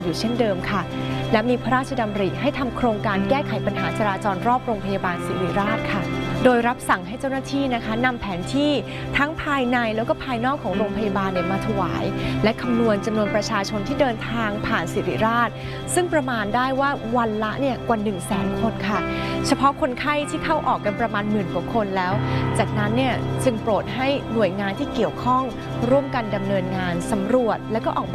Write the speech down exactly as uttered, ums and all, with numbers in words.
อยู่เช่นเดิมค่ะและมีพระราชดำริให้ทำโครงการแก้ไขปัญหาจราจรรอบโรงพยาบาลศิริราชค่ะโดยรับสั่งให้เจ้าหน้าที่นะคะนำแผนที่ทั้งภายในแล้วก็ภายนอกของโรงพยาบาลเนี่ยมาถวายและคำนวณจำนวนประชาชนที่เดินทางผ่านศิริราชซึ่งประมาณได้ว่าวันละเนี่ยกว่า หนึ่งแสน คนค่ะเฉพาะคนไข้ที่เข้าออกกันประมาณหมื่นกว่าคนแล้วจากนั้นเนี่ยจึงโปรดให้หน่วยงานที่เกี่ยวข้องร่วมกันดำเนินงานสำรวจและก็ออก